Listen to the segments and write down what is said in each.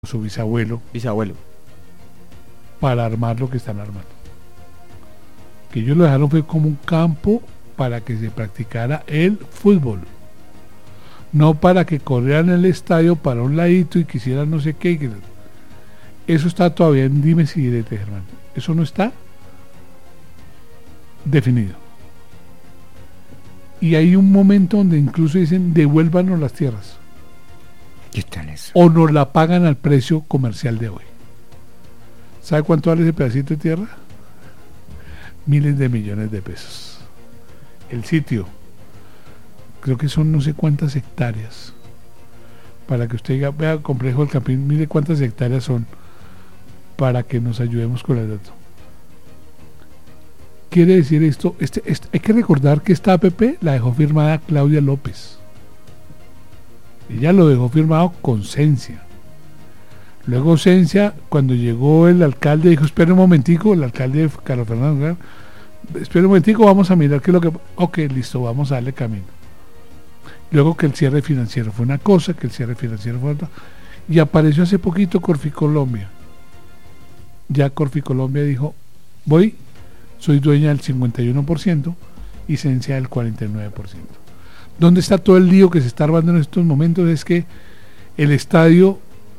su bisabuelo para armar lo que están armando. Que ellos lo dejaron fue como un campo para que se practicara el fútbol, no para que corrieran el estadio para un ladito y quisieran no sé qué. Eso está todavía en dimes y diretes, Germán. Eso no está definido. Y hay un momento donde incluso dicen devuélvanos las tierras. ¿Qué tal eso? O nos la pagan al precio comercial de hoy. ¿Sabe cuánto vale ese pedacito de tierra? Miles de millones de pesos. El sitio, creo que son no sé cuántas hectáreas. Para que usted diga, vea, complejo del Campín, mire cuántas hectáreas son, para que nos ayudemos con el dato. Quiere decir esto, hay que recordar que esta APP la dejó firmada Claudia López. Ella lo dejó firmado con Cencia. Luego Cencia, cuando llegó el alcalde, dijo, espera un momentico, el alcalde Carlos Fernando, espera un momentico, vamos a mirar qué es lo que... Ok, listo, vamos a darle camino. Luego que el cierre financiero fue una cosa, que el cierre financiero fue otra, y apareció hace poquito Corficolombia. Ya Corficolombia dijo, soy dueña del 51% y Cencia del 49%. ¿Dónde está todo el lío que se está armando en estos momentos? Es que el estadio,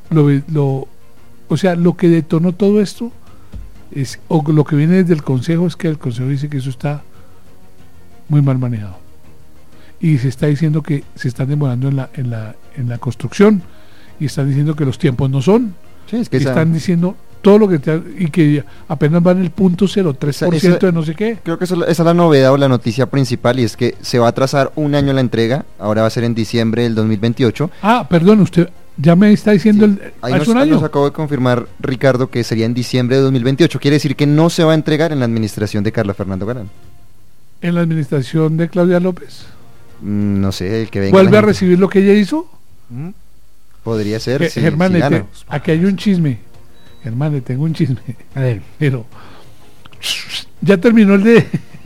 o sea, lo que detonó todo esto, o lo que viene desde el Consejo, es que el Consejo dice que eso está muy mal manejado. Y se está diciendo que se están demorando en la construcción, y están diciendo que los tiempos no son. Sí, es que están diciendo todo lo que y que apenas van el 0.03% de no sé qué. Creo que esa es la novedad o la noticia principal, y es que se va a atrasar un año la entrega. Ahora va a ser en diciembre del 2028. Perdón, usted ya me está diciendo sí, hace un año. Nos acabo de confirmar Ricardo que sería en diciembre de 2028. Quiere decir que no se va a entregar en la administración de Carlos Fernando Galán. ¿En la administración de Claudia López? No sé, el que venga. ¿Vuelve a recibir lo que ella hizo? Podría ser. Germán, aquí hay un chisme. Germán, le tengo un chisme. A ver. Pero ya terminó el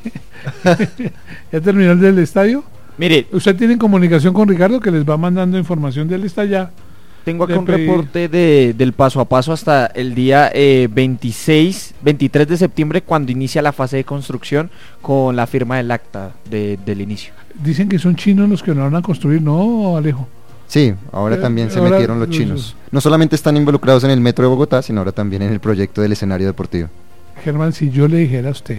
del estadio. Mire, usted tiene comunicación con Ricardo, que les va mandando información del estadio. Tengo acá un reporte del paso a paso hasta el día 23 de septiembre, cuando inicia la fase de construcción con la firma del acta del inicio. Dicen que son chinos los que lo van a construir, ¿no, Alejo? Sí, ahora también se metieron los chinos. No solamente están involucrados en el metro de Bogotá, sino ahora también en el proyecto del escenario deportivo. Germán, si yo le dijera a usted,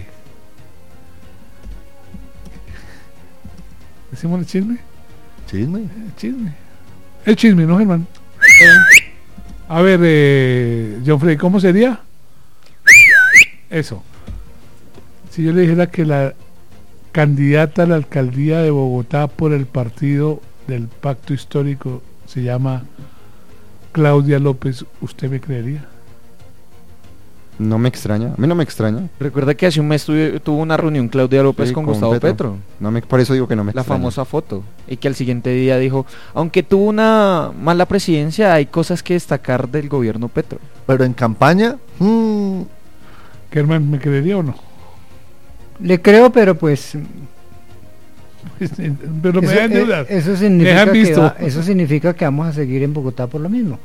¿decimos el chisme? ¿Chisme? El chisme, ¿no, Germán? A ver, John Frey, ¿cómo sería? Eso. Si yo le dijera que la candidata a la alcaldía de Bogotá por el partido del Pacto Histórico se llama Claudia López, ¿usted me creería? No me extraña, a mí no me extraña. Recuerda que hace un mes tuvo una reunión Claudia López con Gustavo Petro. Por eso digo que no me extraña. La famosa foto. Y que al siguiente día dijo, aunque tuvo una mala presidencia, hay cosas que destacar del gobierno Petro. Pero en campaña, Germán, ¿me creería o no? Le creo, pero pues... pero me dejan dudar. Eso significa que vamos a seguir en Bogotá por lo mismo.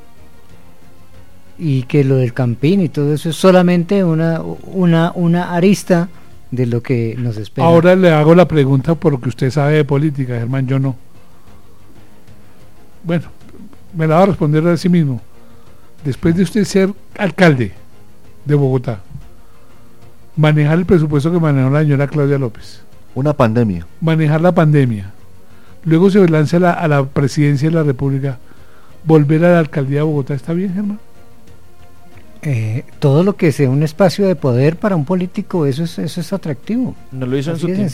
Y que lo del Campín y todo eso es solamente una arista de lo que nos espera. Ahora le hago la pregunta porque usted sabe de política, Germán, yo no. Bueno, me la va a responder a sí mismo. Después de usted ser alcalde de Bogotá, manejar el presupuesto que manejó la señora Claudia López, una pandemia, manejar la pandemia, luego se lanza a la presidencia de la República, volver a la alcaldía de Bogotá, ¿está bien, Germán? Todo lo que sea un espacio de poder para un político, eso es atractivo. No lo hizo en su tiempo.